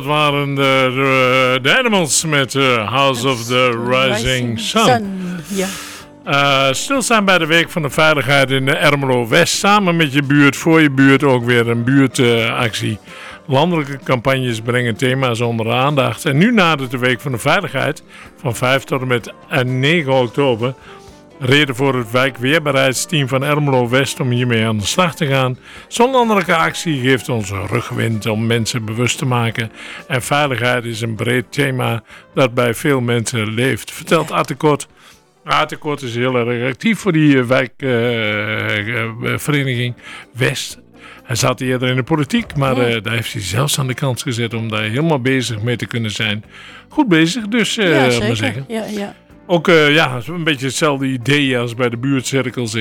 Dat waren de Animals met House of the Rising Sun. Ja. Stilstaan bij de Week van de Veiligheid in Ermelo West. Samen met je buurt, voor je buurt ook weer een buurtactie. Landelijke campagnes brengen thema's onder de aandacht. En nu nadert de Week van de Veiligheid van 5 tot en met 9 oktober. Reden voor het wijkweerbaarheidsteam van Ermelo West om hiermee aan de slag te gaan. Zo'n landelijke actie geeft ons rugwind om mensen bewust te maken. En veiligheid is een breed thema dat bij veel mensen leeft, vertelt Arte Kort. Arte Kort is heel erg actief voor die wijkvereniging West. Hij zat eerder in de politiek, maar daar heeft hij zelfs aan de kant gezet om daar helemaal bezig mee te kunnen zijn. Goed bezig, dus zeker. maar zeggen. Ja. Ook een beetje hetzelfde idee als bij de buurtcirkels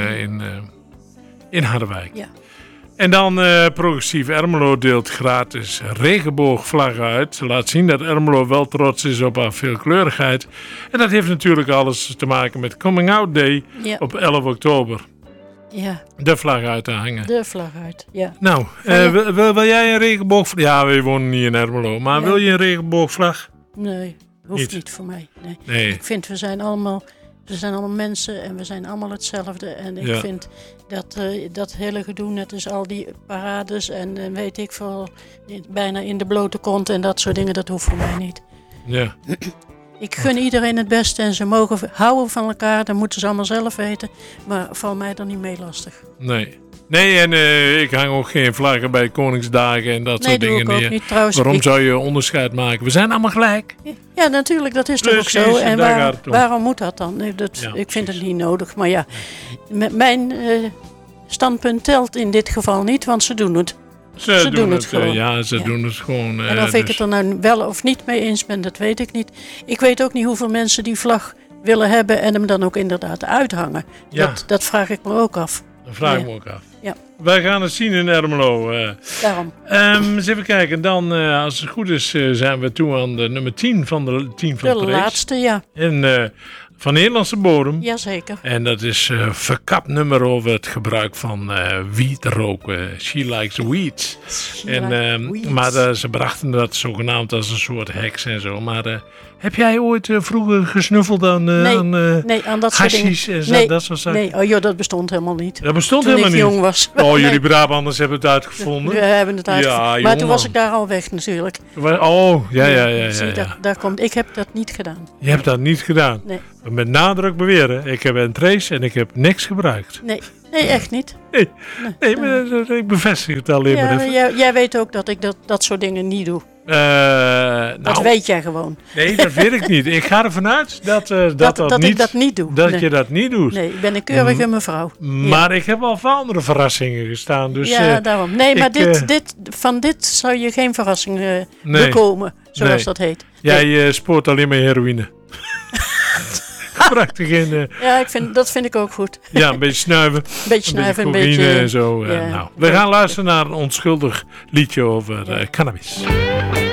in Harderwijk. Ja. En dan Progressief Ermelo deelt gratis regenboogvlaggen uit. Laat zien dat Ermelo wel trots is op haar veelkleurigheid. En dat heeft natuurlijk alles te maken met Coming Out Day op 11 oktober. Ja. De vlag uit te hangen. De vlag uit, ja. Nou, wil jij een regenboogvlag? Ja, we wonen niet in Ermelo. Maar wil je een regenboogvlag? Nee, hoeft niet voor mij. Nee. Ik vind, we zijn allemaal mensen en we zijn allemaal hetzelfde. En ik vind dat hele gedoe, net als al die parades en weet ik veel, bijna in de blote kont en dat soort dingen, dat hoeft voor mij niet. Ja. Ik gun iedereen het beste en ze mogen houden van elkaar, dat moeten ze allemaal zelf weten. Maar val mij dan niet mee lastig. Nee, en ik hang ook geen vlaggen bij Koningsdagen en dat soort dingen meer. Niet, trouwens, waarom zou je onderscheid maken? We zijn allemaal gelijk. Ja, natuurlijk, dat is toch ook zo. En waarom moet dat dan? Ik vind het niet nodig. Maar ja, mijn standpunt telt in dit geval niet, want ze doen het. Ze doen het gewoon. Ze doen het gewoon. En of ik het er nou wel of niet mee eens ben, dat weet ik niet. Ik weet ook niet hoeveel mensen die vlag willen hebben en hem dan ook inderdaad uithangen. Ja. Dat vraag ik me ook af. Dat vraag ik me ook af. Ja. Wij gaan het zien in Ermelo. Daarom. Eens even kijken. Dan, als het goed is, zijn we toe aan de nummer 10 van de 10 van de race. De laatste, ja. En van Nederlandse bodem. Jazeker. En dat is verkapt nummer over het gebruik van wietroken. She likes weeds. Weeds. Maar ze brachten dat zogenaamd als een soort heks en zo. Maar heb jij ooit vroeger gesnuffeld aan aan dat soort dingen? En dat soort zaken? Nee, dat bestond helemaal niet. Dat bestond toen helemaal ik niet? jong was. Oh, jullie Brabanders hebben het uitgevonden? We hebben het uitgevonden. Maar jongen. toen was ik daar al weg natuurlijk. Oh, ja. Zie, daar komt. Ik heb dat niet gedaan. Je hebt dat niet gedaan? Nee. Met nadruk beweren, ik heb een trace en ik heb niks gebruikt. Nee, echt niet. Nee, maar ik bevestig het alleen maar even. Jij weet ook dat ik dat soort dingen niet doe. Dat weet jij gewoon. Nee, dat weet ik niet. Ik ga ervan uit dat ik dat niet doe. Dat je dat niet doet. Nee, ik ben een keurige mevrouw. Maar ik heb al voor andere verrassingen gestaan. Dus, daarom. Nee, maar van dit zou je geen verrassing bekomen, zoals dat heet. Jij spoort alleen maar heroïne. Prachtig. Dat vind ik ook goed. Ja, een beetje snuiven. Een beetje en zo. We gaan luisteren naar een onschuldig liedje over cannabis.